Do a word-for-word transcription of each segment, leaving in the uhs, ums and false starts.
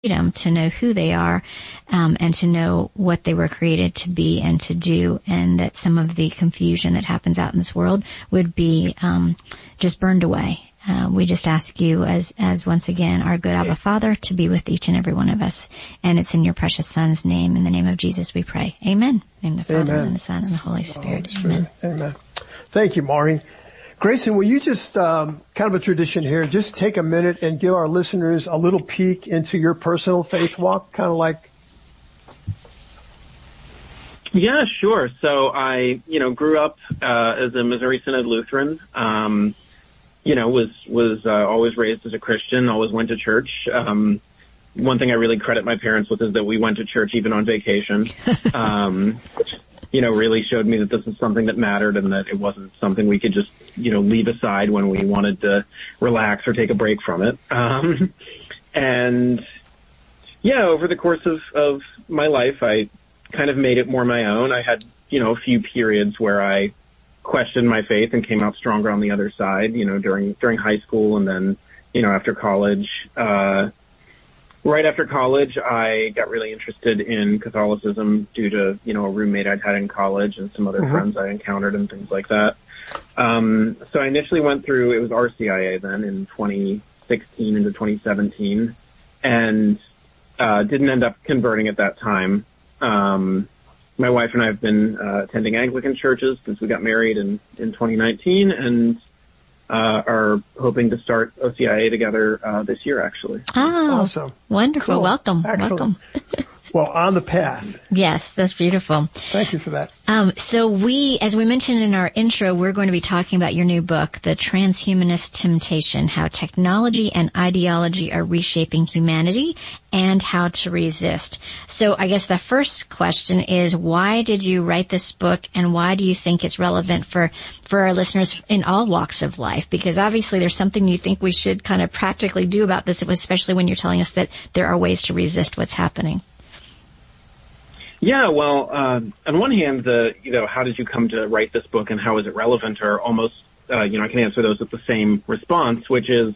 freedom to know who they are, um, and to know what they were created to be and to do, and that some of the confusion that happens out in this world would be um, just burned away. Uh, we just ask you, as as once again, our good Abba Father, to be with each and every one of us. And it's in your precious Son's name, in the name of Jesus, we pray. Amen. In the Father, Amen. and the Son, and the Holy Spirit. Holy Spirit. Amen. Amen. Thank you, Maureen. Grayson, will you just, um, kind of a tradition here, just take a minute and give our listeners a little peek into your personal faith walk, kind of like... Yeah, sure. So I, you know, grew up uh, as a Missouri Synod Lutheran. Um, you know, was was uh, always raised as a Christian, always went to church. Um, one thing I really credit my parents with is that we went to church even on vacation, um, which, you know, really showed me that this is something that mattered and that it wasn't something we could just, you know, leave aside when we wanted to relax or take a break from it. Um, and yeah, over the course of, of my life, I kind of made it more my own. I had, you know, a few periods where I questioned my faith and came out stronger on the other side, you know, during, during high school and then, you know, after college. Uh, right after college, I got really interested in Catholicism due to, you know, a roommate I'd had in college and some other mm-hmm. friends I encountered and things like that. Um, so I initially went through, it was R C I A then in twenty sixteen into twenty seventeen, and, uh, didn't end up converting at that time. Um, my wife and I have been uh, attending Anglican churches since we got married in, in twenty nineteen, and uh, are hoping to start O C I A together uh, this year, actually. Oh, awesome. Wonderful. Cool. Welcome. Excellent. Welcome. Well, on the path. Yes, that's beautiful. Thank you for that. Um, so we, as we mentioned in our intro, we're going to be talking about your new book, The Transhumanist Temptation, How Technology and Ideology Are Reshaping Humanity and How to Resist. So I guess the first question is, why did you write this book, and why do you think it's relevant for, for our listeners in all walks of life? Because obviously there's something you think we should kind of practically do about this, especially when you're telling us that there are ways to resist what's happening. Yeah, well, uh, on one hand, the, you know, how did you come to write this book and how is it relevant are almost, uh, you know, I can answer those with the same response, which is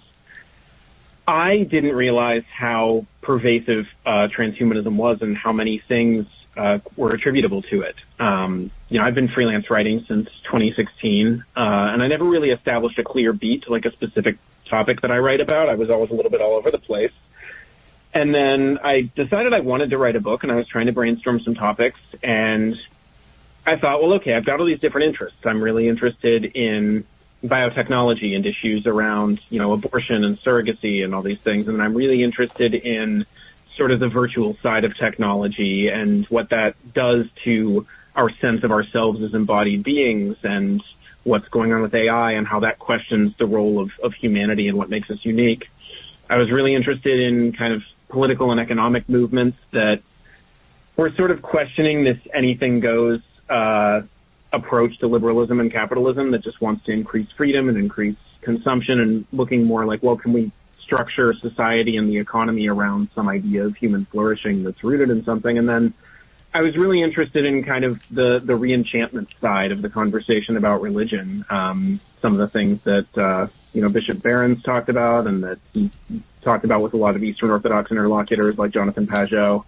I didn't realize how pervasive uh, transhumanism was and how many things uh, were attributable to it. Um, you know, I've been freelance writing since twenty sixteen, uh, and I never really established a clear beat to like a specific topic that I write about. I was always a little bit all over the place. And then I decided I wanted to write a book, and I was trying to brainstorm some topics, and I thought, well, okay, I've got all these different interests. I'm really interested in biotechnology and issues around, you know, abortion and surrogacy and all these things, and I'm really interested in sort of the virtual side of technology and what that does to our sense of ourselves as embodied beings and what's going on with A I and how that questions the role of, of humanity and what makes us unique. I was really interested in kind of political and economic movements that were sort of questioning this anything goes uh, approach to liberalism and capitalism that just wants to increase freedom and increase consumption, and looking more like, well, can we structure society and the economy around some idea of human flourishing that's rooted in something? And then I was really interested in kind of the, the re-enchantment side of the conversation about religion. Um, some of the things that, uh, you know, Bishop Barron's talked about and that he talked about with a lot of Eastern Orthodox interlocutors like Jonathan Pageau.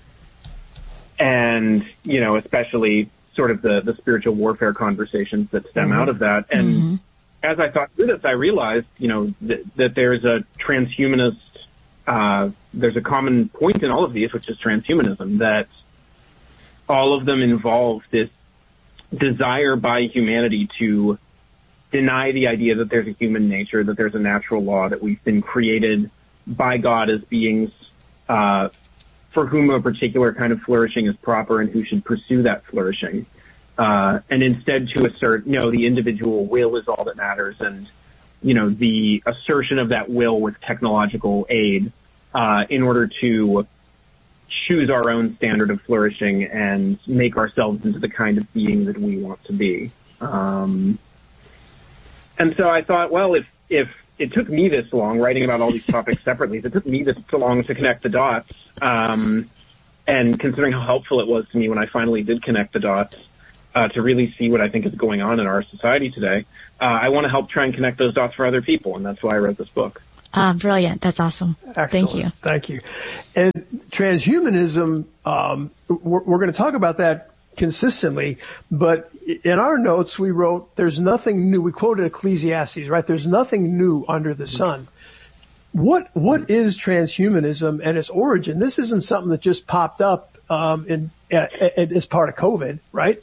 And, you know, especially sort of the, the spiritual warfare conversations that stem mm-hmm. out of that. And mm-hmm. as I thought through this, I realized, you know, th- that there's a transhumanist, uh, there's a common point in all of these, which is transhumanism, that all of them involve this desire by humanity to deny the idea that there's a human nature, that there's a natural law, that we've been created by God as beings uh, for whom a particular kind of flourishing is proper and who should pursue that flourishing. Uh, and instead to assert, no, the individual will is all that matters, and, you know, the assertion of that will with technological aid uh, in order to choose our own standard of flourishing and make ourselves into the kind of being that we want to be. Um, and so I thought, well, if, if it took me this long writing about all these topics separately, if it took me this long to connect the dots, um, and considering how helpful it was to me when I finally did connect the dots, uh, to really see what I think is going on in our society today, uh, I want to help try and connect those dots for other people, and that's why I wrote this book. Ah, brilliant. That's awesome. Excellent. Thank you. Thank you. And transhumanism, um, we're, we're going to talk about that consistently, but in our notes we wrote, there's nothing new. We quoted Ecclesiastes, right? There's nothing new under the sun. What, what is transhumanism and its origin? This isn't something that just popped up, um, in, uh, as part of COVID, right?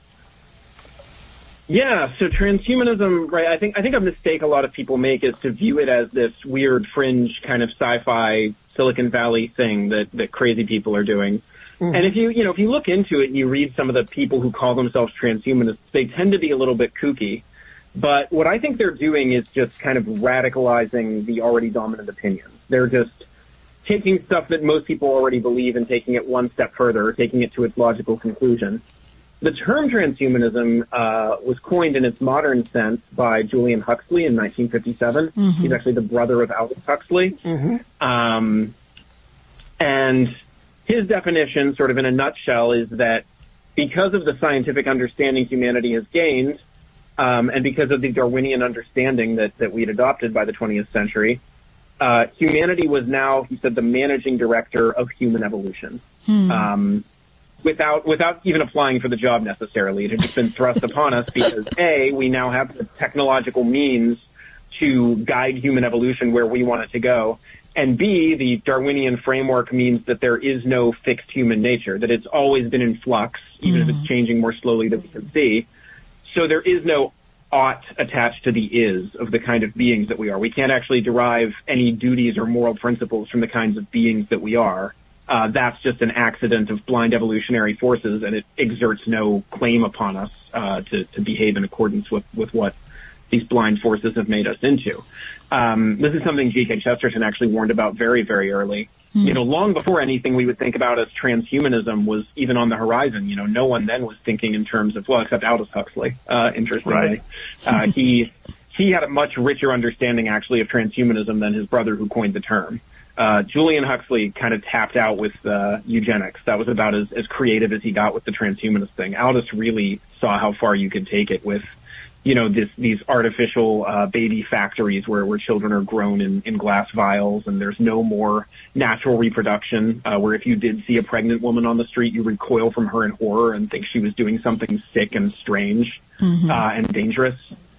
Yeah, so transhumanism, right, I think I think a mistake a lot of people make is to view it as this weird fringe kind of sci-fi Silicon Valley thing that, that crazy people are doing. Mm-hmm. And if you, you know, if you look into it and you read some of the people who call themselves transhumanists, they tend to be a little bit kooky. But what I think they're doing is just kind of radicalizing the already dominant opinions. They're just taking stuff that most people already believe and taking it one step further, taking it to its logical conclusion. The term transhumanism uh, was coined in its modern sense by Julian Huxley in nineteen fifty-seven. Mm-hmm. He's actually the brother of Aldous Huxley. Mm-hmm. Um, and his definition, sort of in a nutshell, is that because of the scientific understanding humanity has gained, um, and because of the Darwinian understanding that, that we'd adopted by the twentieth century, uh, humanity was now, he said, the managing director of human evolution. Hmm. Um, without without even applying for the job necessarily. It had just been thrust upon us because, A, we now have the technological means to guide human evolution where we want it to go, and B, the Darwinian framework means that there is no fixed human nature, that it's always been in flux, even mm-hmm. if it's changing more slowly than we can see. So there is no ought attached to the is of the kind of beings that we are. We can't actually derive any duties or moral principles from the kinds of beings that we are. Uh, that's just an accident of blind evolutionary forces, and it exerts no claim upon us uh, to, to behave in accordance with, with what these blind forces have made us into. Um, this is something G K Chesterton actually warned about very, very early. Mm. You know, long before anything we would think about as transhumanism was even on the horizon. You know, no one then was thinking in terms of, well, except Aldous Huxley, uh, interestingly. Right. uh, he, he had a much richer understanding actually of transhumanism than his brother who coined the term. Uh, Julian Huxley kind of tapped out with, uh, eugenics. That was about as, as creative as he got with the transhumanist thing. Aldous really saw how far you could take it with, you know, this, these artificial, uh, baby factories where, where children are grown in, in glass vials and there's no more natural reproduction, uh, where if you did see a pregnant woman on the street, you recoil from her in horror and think she was doing something sick and strange, mm-hmm. uh, and dangerous.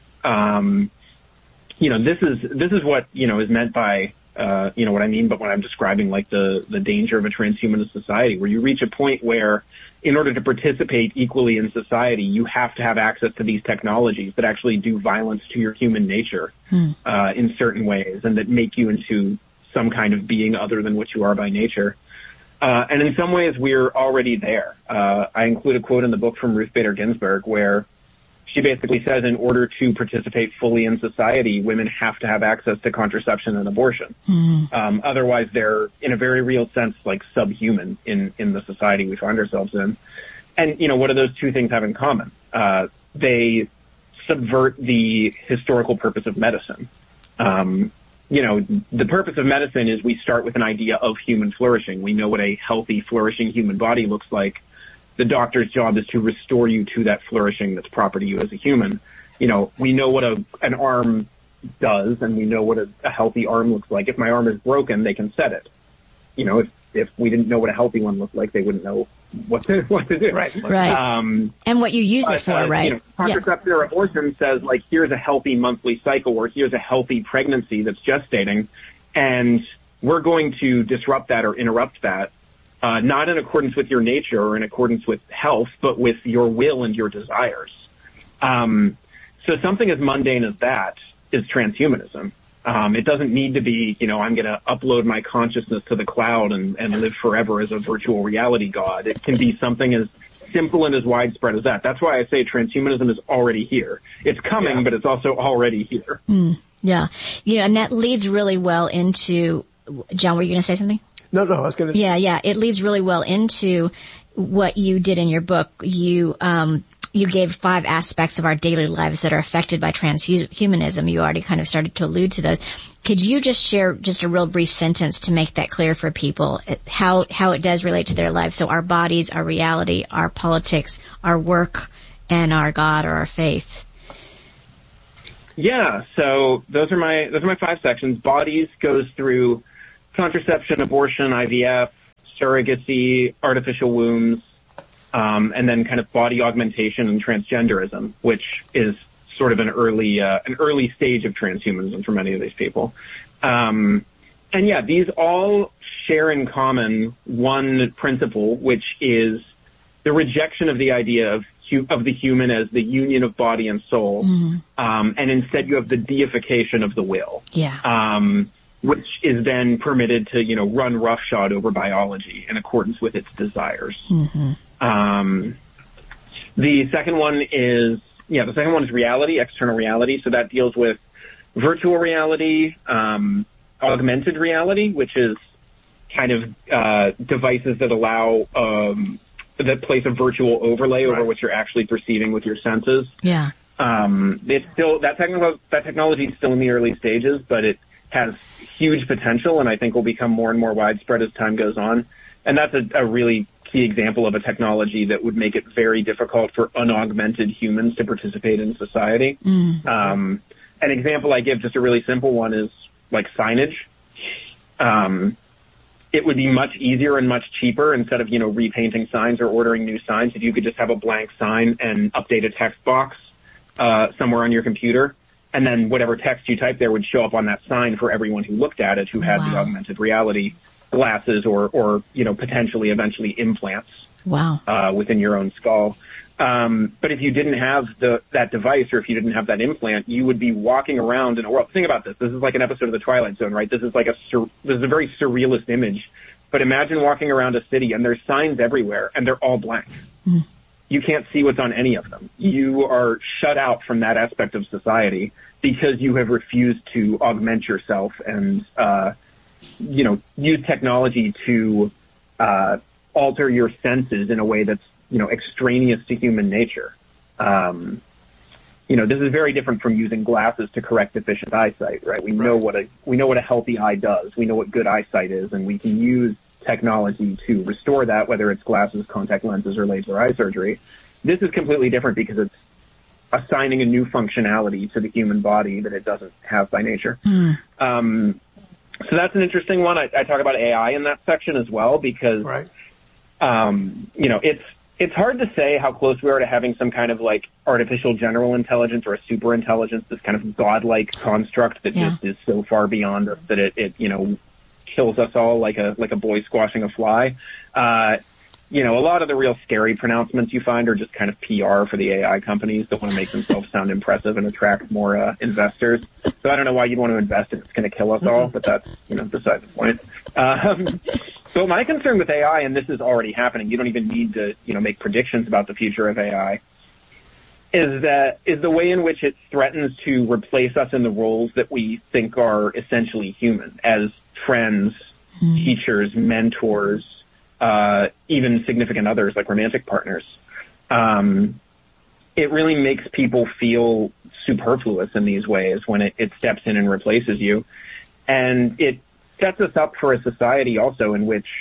Um, you know, this is, this is what, you know, is meant by, Uh, you know what I mean, but when I'm describing like the, the danger of a transhumanist society, where you reach a point where in order to participate equally in society, you have to have access to these technologies that actually do violence to your human nature, hmm. uh, in certain ways and that make you into some kind of being other than what you are by nature. Uh, and in some ways we're already there. Uh, I include a quote in the book from Ruth Bader Ginsburg where she basically says in order to participate fully in society, women have to have access to contraception and abortion. Mm. Um, otherwise, they're, in a very real sense, like subhuman in, in the society we find ourselves in. And, you know, what do those two things have in common? Uh, they subvert the historical purpose of medicine. Um, you know, the purpose of medicine is we start with an idea of human flourishing. We know what a healthy, flourishing human body looks like. The doctor's job is to restore you to that flourishing that's proper to you as a human. You know, we know what a, an arm does, and we know what a, a healthy arm looks like. If my arm is broken, they can set it. You know, if, if we didn't know what a healthy one looked like, they wouldn't know what to, what to do. Right, right. Um, and what you use but, it for, uh, right? You know, contraception yeah. or abortion says, like, here's a healthy monthly cycle, or here's a healthy pregnancy that's gestating, and we're going to disrupt that or interrupt that. Uh, not in accordance with your nature or in accordance with health, but with your will and your desires. Um, so something as mundane as that is transhumanism. Um, it doesn't need to be, you know, I'm going to upload my consciousness to the cloud and, and live forever as a virtual reality god. It can be something as simple and as widespread as that. That's why I say transhumanism is already here. It's coming, yeah. but it's also already here. Mm, yeah. You know, and that leads really well into, John, were you going to say something? No, no, I was going to. Yeah, yeah. It leads really well into what you did in your book. You, um, you gave five aspects of our daily lives that are affected by transhumanism. You already kind of started to allude to those. Could you just share just a real brief sentence to make that clear for people, how, how it does relate to their lives? So our bodies, our reality, our politics, our work, and our God or our faith. Yeah, so those are my those are my five sections. Bodies goes through contraception, abortion, I V F, surrogacy, artificial wombs, um, and then kind of body augmentation and transgenderism, which is sort of an early uh, an early stage of transhumanism for many of these people. Um, and yeah, these all share in common one principle, which is the rejection of the idea of of the human as the union of body and soul, mm-hmm. um, and instead you have the deification of the will, yeah, um, which is then permitted to, you know, run roughshod over biology in accordance with its desires. Mm-hmm. Um, the second one is, yeah, the second one is reality, external reality. So that deals with virtual reality, um, augmented reality, which is kind of uh, devices that allow um, that place a virtual overlay over right. what you're actually perceiving with your senses. Yeah. Um, it's still, that technical, that technology is still in the early stages, but it has huge potential and I think will become more and more widespread as time goes on. And that's a, a really key example of a technology that would make it very difficult for unaugmented humans to participate in society. Mm. Um, an example I give, just a really simple one, is like signage. Um, It would be much easier and much cheaper, instead of, you know, repainting signs or ordering new signs, if you could just have a blank sign and update a text box uh, somewhere on your computer, and then whatever text you type there would show up on that sign for everyone who looked at it, who had wow. the augmented reality glasses or, or you know, potentially eventually implants wow. uh, within your own skull. Um, but if you didn't have the, that device, or if you didn't have that implant, you would be walking around in a world. Think about this. This is like an episode of The Twilight Zone, right? This is like a, sur- this is a very surrealist image. But imagine walking around a city and there's signs everywhere and they're all blank. Mm. You can't see what's on any of them. You are shut out from that aspect of society because you have refused to augment yourself and, uh, you know, use technology to, uh, alter your senses in a way that's, you know, extraneous to human nature. Um, you know, this is very different from using glasses to correct deficient eyesight, right? We right. know what a, we know what a healthy eye does. We know what good eyesight is, and we can use technology to restore that, whether it's glasses, contact lenses, or laser eye surgery. This is completely different because it's assigning a new functionality to the human body that it doesn't have by nature. Mm. Um, so that's an interesting one. I, I talk about A I in that section as well because, right. um, you know, it's, It's hard to say how close we are to having some kind of like artificial general intelligence or a super intelligence, this kind of godlike construct that yeah. just is so far beyond us that it, it, you know, kills us all like a, like a boy squashing a fly. Uh, you know, a lot of the real scary pronouncements you find are just kind of P R for the A I companies that want to make themselves sound impressive and attract more uh, investors. So I don't know why you'd want to invest if it's going to kill us all, but that's, you know, beside the point. Um, so my concern with A I, and this is already happening, you don't even need to, you know, make predictions about the future of A I, is that, is the way in which it threatens to replace us in the roles that we think are essentially human, as friends, mm. teachers, mentors, uh, even significant others like romantic partners. Um, it really makes people feel superfluous in these ways when it, it steps in and replaces you. And it sets us up for a society also in which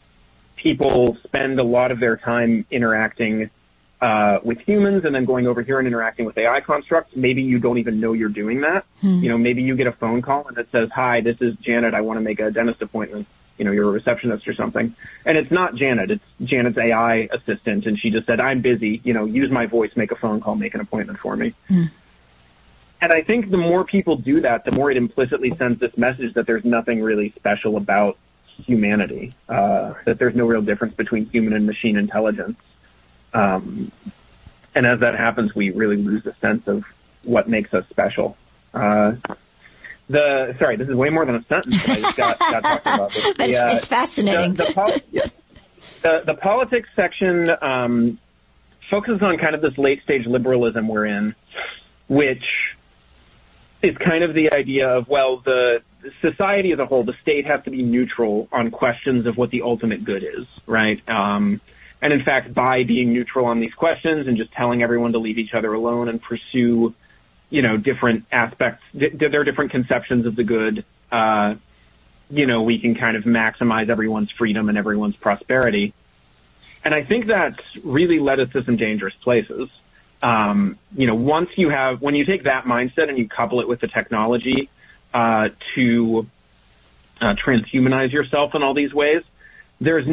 people spend a lot of their time interacting uh, with humans and then going over here and interacting with A I constructs. Maybe you don't even know you're doing that. Hmm. You know, maybe you get a phone call and it says, "Hi, this is Janet. I want to make a dentist appointment." You know, you're a receptionist or something. And it's not Janet. It's Janet's A I assistant. And she just said, "I'm busy. You know, use my voice, make a phone call, make an appointment for me." Hmm. And I think the more people do that, the more it implicitly sends this message that there's nothing really special about humanity, uh, that there's no real difference between human and machine intelligence. Um, and as that happens, we really lose a sense of what makes us special. Uh, the sorry, this is way more than a sentence, but I just got, got talking about this. But the, uh, it's fascinating. The, the, poli- yeah. the, the politics section um, focuses on kind of this late-stage liberalism we're in, which is kind of the idea of, well, the society as a whole, the state has to be neutral on questions of what the ultimate good is, right? Um, and in fact, by being neutral on these questions and just telling everyone to leave each other alone and pursue, you know, different aspects, th- there are different conceptions of the good, uh, you know, we can kind of maximize everyone's freedom and everyone's prosperity. And I think that's really led us to some dangerous places. um, you know, once you have, when you take that mindset and you couple it with the technology uh, to uh, transhumanize yourself in all these ways, there's